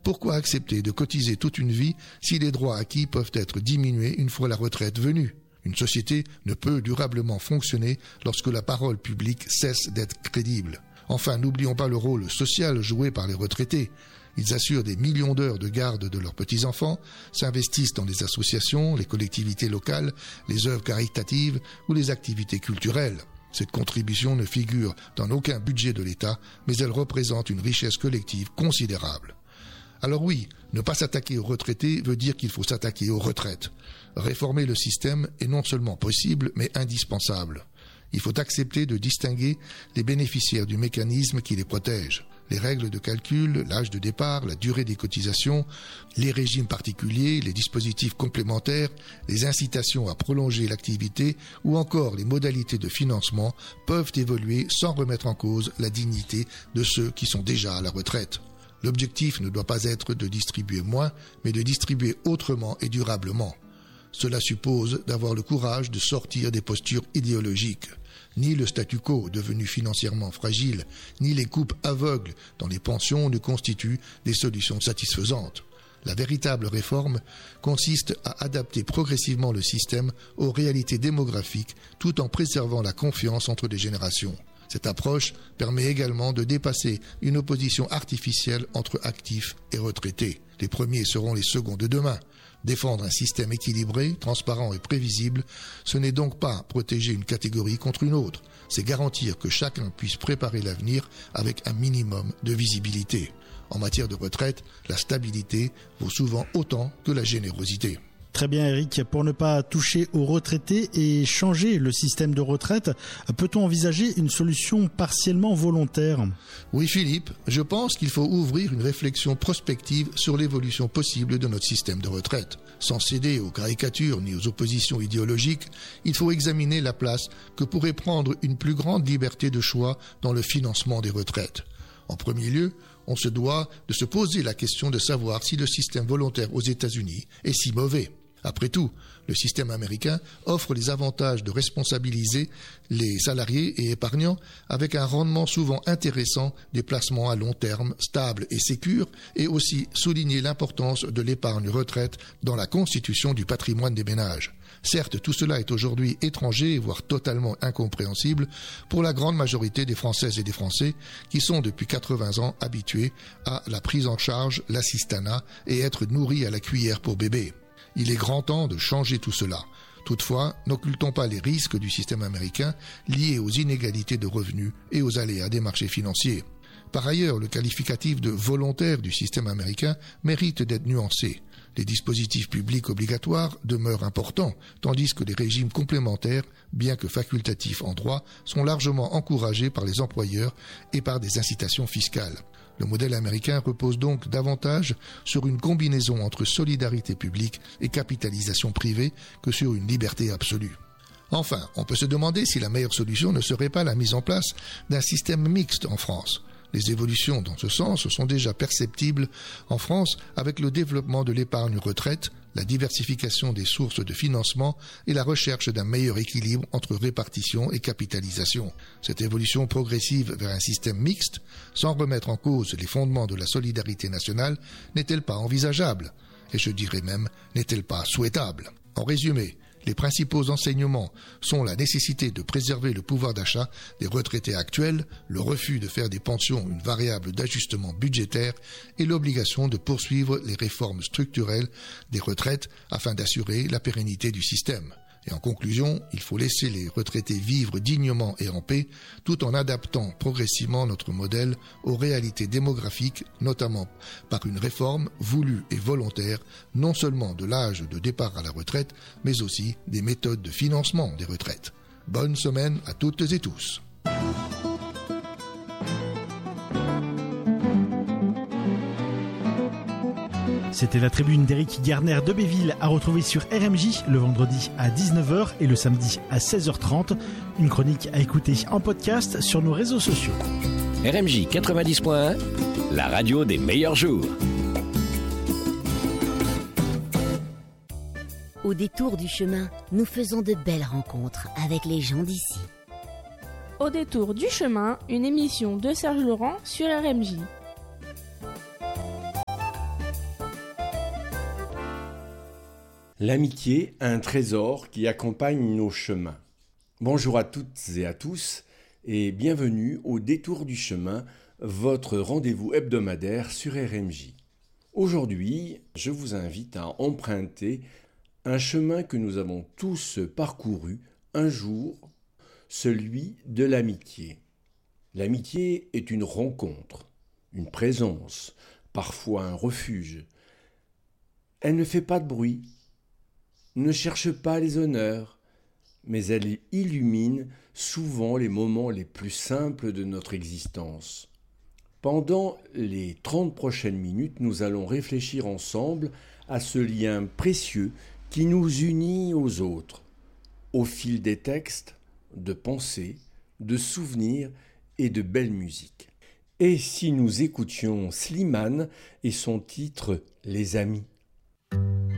Pourquoi accepter de cotiser toute une vie si les droits acquis peuvent être diminués une fois la retraite venue ? Une société ne peut durablement fonctionner lorsque la parole publique cesse d'être crédible. Enfin, n'oublions pas le rôle social joué par les retraités. Ils assurent des millions d'heures de garde de leurs petits-enfants, s'investissent dans les associations, les collectivités locales, les œuvres caritatives ou les activités culturelles. Cette contribution ne figure dans aucun budget de l'État, mais elle représente une richesse collective considérable. Alors oui, ne pas s'attaquer aux retraités veut dire qu'il faut s'attaquer aux retraites. Réformer le système est non seulement possible, mais indispensable. Il faut accepter de distinguer les bénéficiaires du mécanisme qui les protège. Les règles de calcul, l'âge de départ, la durée des cotisations, les régimes particuliers, les dispositifs complémentaires, les incitations à prolonger l'activité ou encore les modalités de financement peuvent évoluer sans remettre en cause la dignité de ceux qui sont déjà à la retraite. L'objectif ne doit pas être de distribuer moins, mais de distribuer autrement et durablement. Cela suppose d'avoir le courage de sortir des postures idéologiques. Ni le statu quo, devenu financièrement fragile, ni les coupes aveugles dans les pensions ne constituent des solutions satisfaisantes. La véritable réforme consiste à adapter progressivement le système aux réalités démographiques tout en préservant la confiance entre les générations. Cette approche permet également de dépasser une opposition artificielle entre actifs et retraités. Les premiers seront les seconds de demain. Défendre un système équilibré, transparent et prévisible, ce n'est donc pas protéger une catégorie contre une autre, c'est garantir que chacun puisse préparer l'avenir avec un minimum de visibilité. En matière de retraite, la stabilité vaut souvent autant que la générosité. Très bien Eric, pour ne pas toucher aux retraités et changer le système de retraite, peut-on envisager une solution partiellement volontaire ? Oui Philippe, je pense qu'il faut ouvrir une réflexion prospective sur l'évolution possible de notre système de retraite. Sans céder aux caricatures ni aux oppositions idéologiques, il faut examiner la place que pourrait prendre une plus grande liberté de choix dans le financement des retraites. En premier lieu, on se doit de se poser la question de savoir si le système volontaire aux États-Unis est si mauvais. Après tout, le système américain offre les avantages de responsabiliser les salariés et épargnants avec un rendement souvent intéressant, des placements à long terme, stables et sécures, et aussi souligner l'importance de l'épargne retraite dans la constitution du patrimoine des ménages. Certes, tout cela est aujourd'hui étranger, voire totalement incompréhensible pour la grande majorité des Françaises et des Français qui sont depuis 80 ans habitués à la prise en charge, l'assistanat et être nourris à la cuillère pour bébé. Il est grand temps de changer tout cela. Toutefois, n'occultons pas les risques du système américain liés aux inégalités de revenus et aux aléas des marchés financiers. Par ailleurs, le qualificatif de volontaire du système américain mérite d'être nuancé. Les dispositifs publics obligatoires demeurent importants, tandis que les régimes complémentaires, bien que facultatifs en droit, sont largement encouragés par les employeurs et par des incitations fiscales. Le modèle américain repose donc davantage sur une combinaison entre solidarité publique et capitalisation privée que sur une liberté absolue. Enfin, on peut se demander si la meilleure solution ne serait pas la mise en place d'un système mixte en France. Les évolutions dans ce sens sont déjà perceptibles en France avec le développement de l'épargne retraite, la diversification des sources de financement et la recherche d'un meilleur équilibre entre répartition et capitalisation. Cette évolution progressive vers un système mixte, sans remettre en cause les fondements de la solidarité nationale, n'est-elle pas envisageable ? Et je dirais même, n'est-elle pas souhaitable ? En résumé, les principaux enseignements sont la nécessité de préserver le pouvoir d'achat des retraités actuels, le refus de faire des pensions une variable d'ajustement budgétaire et l'obligation de poursuivre les réformes structurelles des retraites afin d'assurer la pérennité du système. Et en conclusion, il faut laisser les retraités vivre dignement et en paix, tout en adaptant progressivement notre modèle aux réalités démographiques, notamment par une réforme voulue et volontaire, non seulement de l'âge de départ à la retraite, mais aussi des méthodes de financement des retraites. Bonne semaine à toutes et tous. C'était la tribune d'Éric Garner de Béville à retrouver sur RMJ le vendredi à 19h et le samedi à 16h30. Une chronique à écouter en podcast sur nos réseaux sociaux. RMJ 90.1, la radio des meilleurs jours. Au détour du chemin, nous faisons de belles rencontres avec les gens d'ici. Au détour du chemin, une émission de Serge Laurent sur RMJ. L'amitié, un trésor qui accompagne nos chemins. Bonjour à toutes et à tous et bienvenue au Détour du chemin, votre rendez-vous hebdomadaire sur RMJ. Aujourd'hui, je vous invite à emprunter un chemin que nous avons tous parcouru un jour, celui de l'amitié. L'amitié est une rencontre, une présence, parfois un refuge. Elle ne fait pas de bruit, ne cherche pas les honneurs, mais elle illumine souvent les moments les plus simples de notre existence. Pendant les 30 prochaines minutes, nous allons réfléchir ensemble à ce lien précieux qui nous unit aux autres, au fil des textes, de pensées, de souvenirs et de belle musique. Et si nous écoutions Slimane et son titre « Les amis » ?